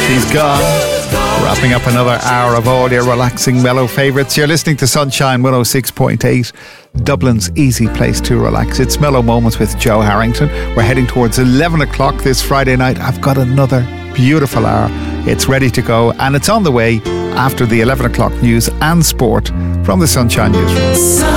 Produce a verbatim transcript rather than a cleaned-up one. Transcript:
She's gone. Wrapping up another hour of all your relaxing mellow favourites. You're listening to Sunshine one oh six point eight, Dublin's easy place to relax. It's Mellow Moments with Joe Harrington. We're heading towards eleven o'clock this Friday night. I've got another beautiful hour. It's ready to go, and it's on the way after the eleven o'clock news and sport from the Sunshine Newsroom.